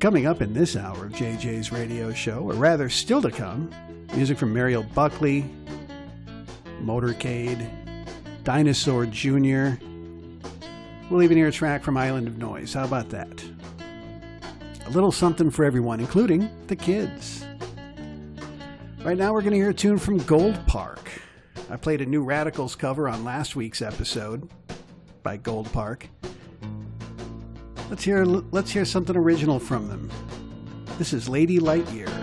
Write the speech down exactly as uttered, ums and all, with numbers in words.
Coming up in this hour of J J's radio show, or rather still to come, music from Muriel Buckley, Motorcade, Dinosaur Junior We'll even hear a track from Island of Noise. How about that? A little something for everyone, including the kids. Right now we're going to hear a tune from Gold Park. I played a New Radicals cover on last week's episode by Gold Park. Let's hear let's hear something original from them. This is Lady Lightyear.